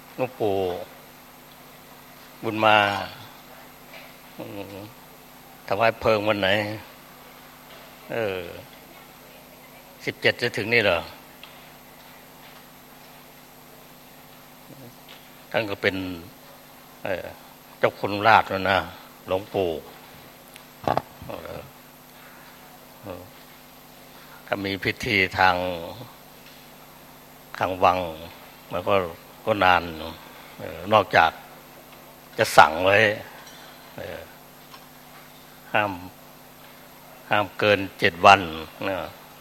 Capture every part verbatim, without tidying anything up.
หลวงปู่บุญมาถวายเพลิงวันไหนเออสิบเจ็ดจะถึงนี่เหรอท่านก็เป็นเจ้าคุณราชแล้วนะหลวงปู่ถ้ามีพิธีทางทางวังมันก็ก็นานนอกจากจะสั่งไว้ห้ามห้ามเกินเจ็ดวันนะ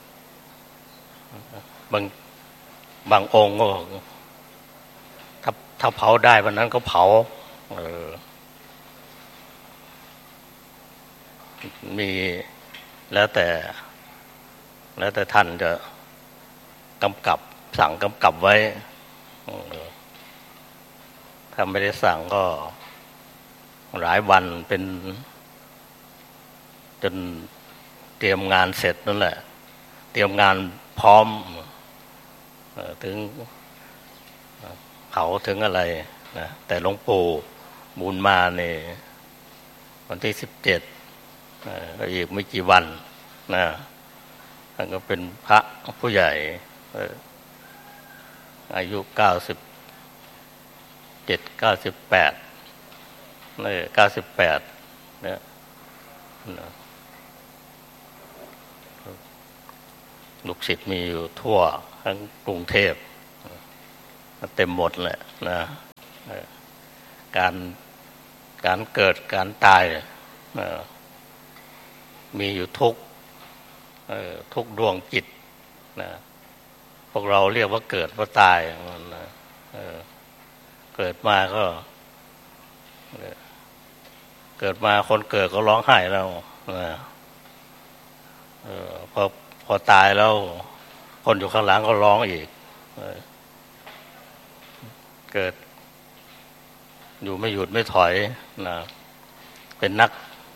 บางบางองค์ก็ถ้าถ้าเผาได้วันนั้นก็เผาเออมีแล้วแต่แล้วแต่ท่านจะกำกับสั่งกำกับไว้ถ้าไม่ได้สั่งก็หลายวันเป็นจนเตรียมงานเสร็จนั่นแหละเตรียมงานพร้อมถึงเผาถึงอะไรนะแต่หลวงปู่บุญมาเนี่ยวันที่สิบเจ็ดก็อีกไม่กี่วันนะท่านก็เป็นพระผู้ใหญ่อายุเก้าสิบเจ็ดเก้าสิบแปดนี่เก้าสิบแปดเนี่ยลูกศิษย์มีอยู่ทั่วทั้งกรุงเทพเต็มหมดแหละนะการการเกิดการตายมีอยู่ทุกทุกดวงจิตนะพวกเราเรียกว่าเกิดว่าตายนะเกิดมาก็เกิดมาคนเกิดก็ร้องไห้แล้วนะพอพอตายแล้วคนอยู่ข้างหลังก็ร้องอีกเกิดอยู่ไม่หยุดไม่ถอยนะเป็นนัก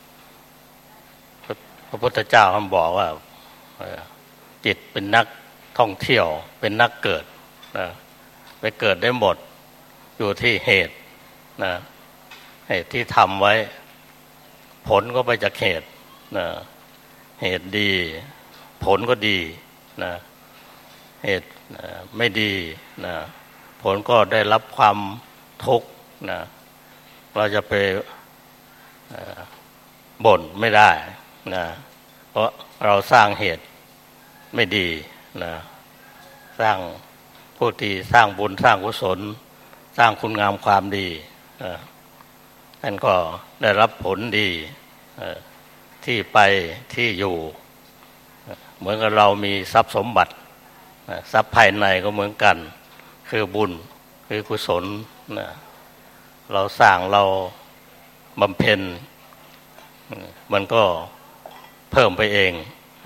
พระพุทธเจ้าท่านบอกว่าจิตเป็นนักท่องเที่ยวเป็นนักเกิดนะไปเกิดได้หมดอยู่ที่เหตุนะเหตุที่ทำไว้ผลก็ไปจากเหตุนะเหตุดีผลก็ดีนะเหตุไม่ดีนะผลก็ได้รับความทุกข์นะเราจะไปบ่นไม่ได้นะเพราะเราสร้างเหตุไม่ดีนะสร้างผู้ที่สร้างบุญสร้างกุศลสร้างคุณงามความดีนะท่านก็ได้รับผลดีที่ไปที่อยู่เหมือนกับเรามีทรัพย์สมบัติทรัพย์ภายในก็เหมือนกันคือบุญคือกุศลนะเราสร้างเราบำเพ็ญมันก็เพิ่มไปเอง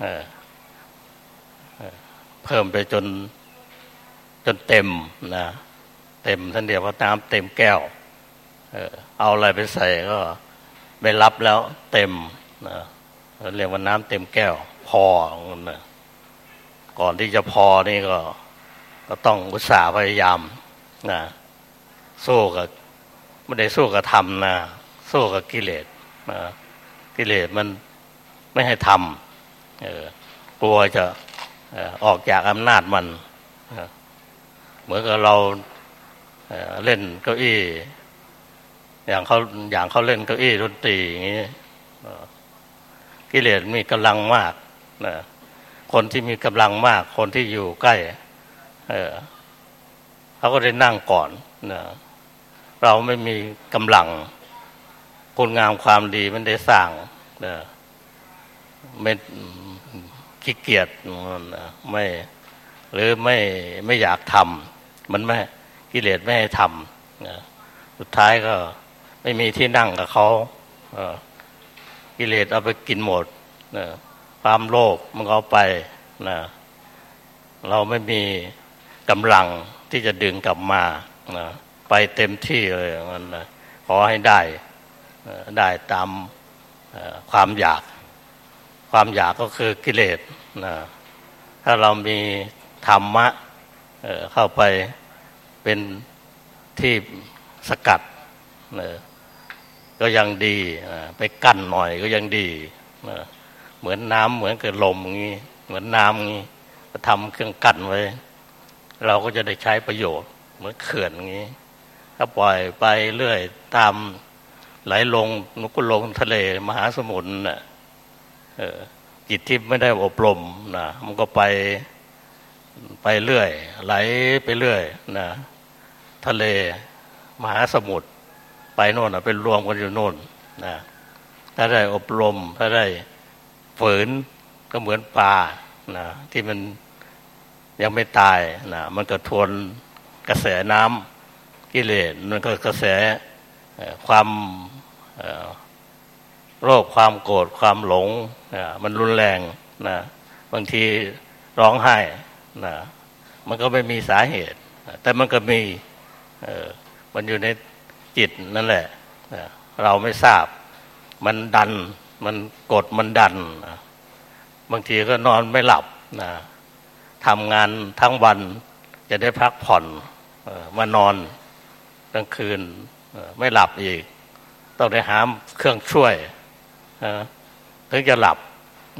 เพิ่มไปจนจนเต็มนะเต็มท่านเดียวว่าน้ำเต็มแก้วเอาอะไรไปใส่ก็ไม่รับแล้วเต็มนะเรียกว่าน้ำเต็มแก้วพอนะก่อนที่จะพอนี่ก็ก็ต้องอุตส่าห์พยายามนะสู้กับไม่ได้สู้กับธรรมนะสู้กับกิเลสนะกิเลสมันไม่ให้ทำเออกลัวจะเอ่อออกจากอำนาจมันนะเหมือนกับเราเอ่อเล่นเก้าอี้อย่างเขาอย่างเขาเล่นเก้าอี้ดนตรีอย่างนี้กิเลสมีกำลังมากนะคนที่มีกำลังมากคนที่อยู่ใกล้เออเขาก็ได้นั่งก่อนนะเราไม่มีกำลังคุณงามความดีมันได้สร้างนะไม่ขี้เกียจไม่หรือไม่ไม่อยากทำมันไม่กิเลสไม่ให้ทำนะสุดท้ายก็ไม่มีที่นั่งกับเขากิเลสเอาไปกินหมดนะความโลภมันเอาไปนะเราไม่มีกำลังที่จะดึงกลับมานะไปเต็มที่เลยมันนะขอให้ได้ได้ตามความอยากความอยากก็คือกิเลสนะถ้าเรามีธรรมะเข้าไปเป็นที่สกัดก็ยังดีไปกั้นหน่อยก็ยังดีเหมือนน้ำเหมือนกับลมอย่างนี้เหมือนน้ำอย่างนี้ทำเครื่องกั้นไว้เราก็จะได้ใช้ประโยชน์เหมือนเขื่อนอย่างนี้ถ้าปล่อยไปเรื่อยตามไหลลงนุก็ลงทะเลมหาสมุทรน่ะจิตที่ไม่ได้อบรมนะมันก็ไปไปเรื่อยไหลไปเรื่อยนะทะเลมหาสมุทรไปโน่นเป็นรวมกันอยู่โน่นนะถ้าได้อบรมถ้าได้ฝืนก็เหมือนปลานะที่มันยังไม่ตายนะมันก็ทวนกระแสน้ำกิเลสมันก็กระแสความโรคความโกรธความหลงนะมันรุนแรงนะบางทีร้องไห้นะมันก็ไม่มีสาเหตุแต่มันก็มีมันอยู่ในจิตนั่นแหละเราไม่ทราบมันดันมันกดมันดันบางทีก็นอนไม่หลับนะทำงานทั้งวันจะได้พักผ่อนมานอนกลางคืนไม่หลับอีกต้องได้หาเครื่องช่วยถึงจะหลับ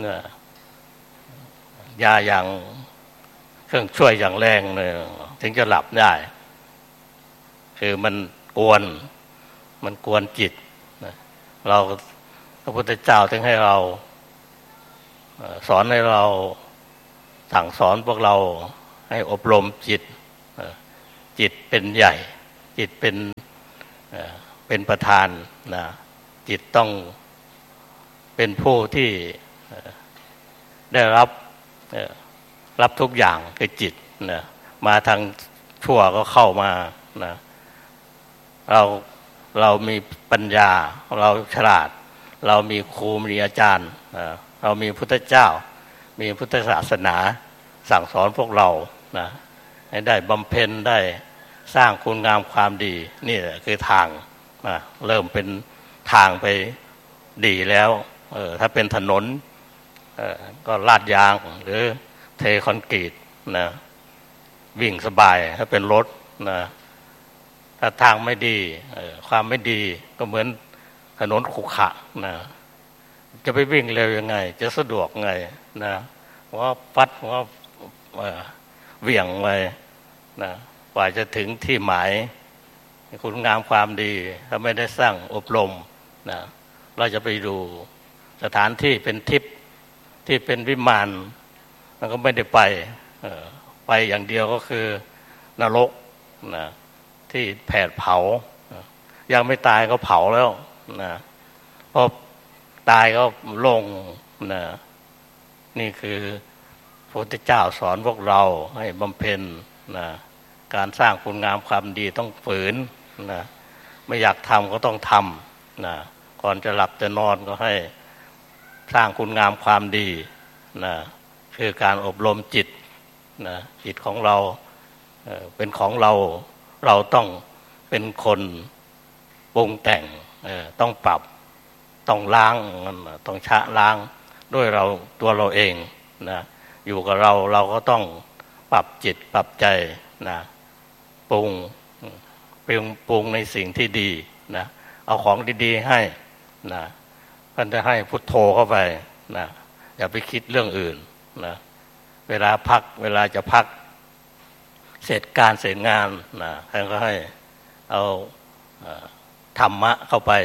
ยาอย่างเครื่องช่วยอย่างแรงเลยถึงจะหลับได้คือมันกวนมันกวนจิตเราพระพุทธเจ้าถึงให้เราสอนให้เราสั่งสอนพวกเราให้อบรมจิตจิตเป็นใหญ่จิตเป็นเป็นประธานนะจิตต้องเป็นผู้ที่ได้รับรับทุกอย่างคือจิตนะมาทางชั่วก็เข้ามานะเราเรามีปัญญาเราฉลาดเรามีครูมีอาจารย์เรามีพุทธเจ้ามีพุทธศาสนาสั่งสอนพวกเรานะให้ได้บำเพ็ญได้สร้างคุณงามความดีนี่แหละคือทางนะเริ่มเป็นทางไปดีแล้วเออถ้าเป็นถนนเออก็ลาดยางหรือเทคอนกรีตนะวิ่งสบายถ้าเป็นรถนะถ้าทางไม่ดีเออความไม่ดีก็เหมือนถนนขรุขระนะจะไปวิ่งเร็วยังไงจะสะดวกไงนะว่าฟัดว่าเหวี่ยงไปนะกว่าจะถึงที่หมายคุณงามความดีถ้าไม่ได้สร้างอบรมนะเราจะไปดูสถานที่เป็นทิพย์ที่เป็นวิมานมันก็ไม่ได้ไปไปอย่างเดียวก็คือนรกนะที่แผดเผายังไม่ตายก็เผาแล้วนะพอตายก็ลงนะนี่คือพระพุทธเจ้าสอนพวกเราให้บำเพ็ญนะการสร้างคุณงามความดีต้องฝืนนะไม่อยากทำก็ต้องทำนะก่อนจะหลับจะนอนก็ให้สร้างคุณงามความดีนะคือการอบรมจิตนะจิตของเราเอ่อเป็นของเราเราต้องเป็นคนปรุงแต่งเอ่อต้องปรับต้องล้างต้องชะล้างด้วยเราตัวเราเองนะอยู่กับเราเราก็ต้องปรับจิตปรับใจนะปรุงปรุงปรุงในสิ่งที่ดีนะเอาของดีๆให้นะท่านจะให้พุทโธเข้าไปนะอย่าไปคิดเรื่องอื่นนะเวลาพักเวลาจะพักเสร็จการเสร็จงานนะท่านก็ให้เอาธรรมะเข้าไป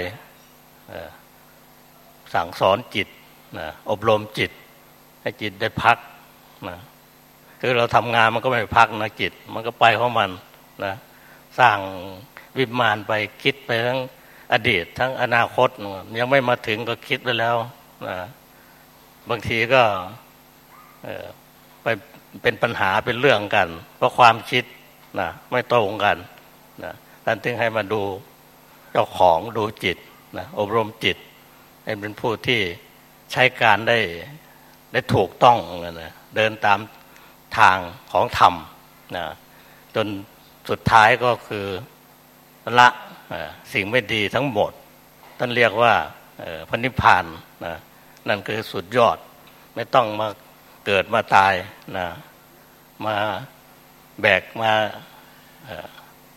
สั่งสอนจิตนะอบรมจิตให้จิตได้พักนะคือเราทำงานมันก็ไม่พักนะจิตมันก็ไปของมันนะสร้างวิมานไปคิดไปทั้งอดีตทั้งอนาคตยังไม่มาถึงก็คิดไปแล้วนะบางทีก็ไปเป็นปัญหาเป็นเรื่องกันเพราะความคิดนะไม่ตรงกันนะท่านจึงให้มาดูเจ้าของดูจิตนะอบรมจิตให้เป็นผู้ที่ใช้การได้ได้ถูกต้องนะเดินตามทางของธรรมนะจนสุดท้ายก็คือละสิ่งไม่ดีทั้งหมดท่านเรียกว่าพระนิพพานนะนั่นคือสุดยอดไม่ต้องมาเกิดมาตายนะมาแบกมา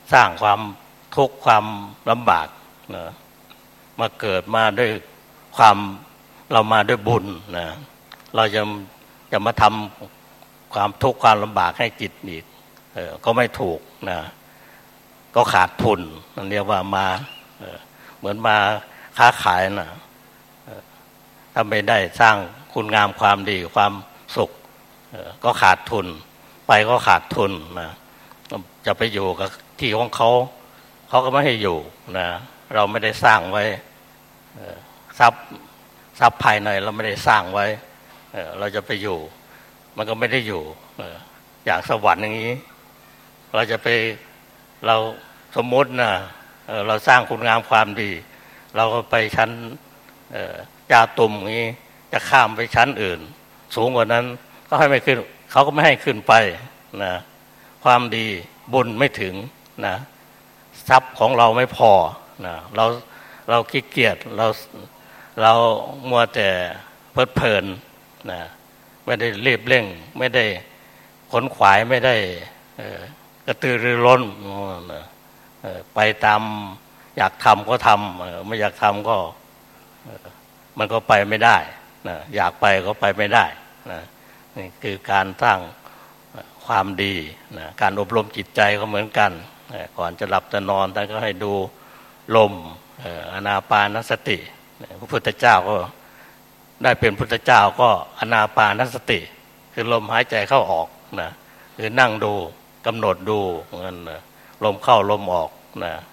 สร้างความทุกข์ความลำบากนะมาเกิดมาด้วยความเรามาด้วยบุญนะเราจะจะมาทำความทุกข์ความลำบากให้จิตอีกเออก็ไม่ถูกนะก็ขาดทุนนั่นเรียกว่ามาเออเหมือนมาค้าขายนะถ้าไม่ได้สร้างคุณงามความดีความสุขเออก็ขาดทุนไปก็ขาดทุนนะจะไปอยู่กับที่ของเขาเขาก็ไม่ให้อยู่นะเราไม่ได้สร้างไว้ทรัพย์ทรัพย์ภายในเราไม่ได้สร้างไว้เราจะไปอยู่มันก็ไม่ได้อยู่อย่างสวรรค์อย่างนี้เราจะไปเราสมมตินะเราสร้างคุณงามความดีเราก็ไปชั้นจาตุ่มอย่างนี้จะข้ามไปชั้นอื่นสูงกว่านั้นก็ให้ไม่ขึ้นเขาก็ไม่ให้ขึ้นไปนะความดีบุญไม่ถึงนะทรัพย์ของเราไม่พอนะเราเราขี้เกียจเราเรามัวแต่เพลิดเพลินนะไม่ได้รีบเร่งไม่ได้ขนขวายไม่ได้กระตือรือร้นไปตามอยากทำก็ทำไม่อยากทำก็มันก็ไปไม่ได้นะอยากไปก็ไปไม่ได้นะนี่คือการสร้างความดีนะการอบรมจิตใจก็เหมือนกันก่อนจะหลับจะนอนท่านก็ให้ดูลมอานาปานสติพระพุทธเจ้าก็ได้เป็นพุทธเจ้าก็อานาปานสติคือลมหายใจเข้าออกนะคือนั่งดูกำหนดดูนั่นลมเข้าลมออกนะ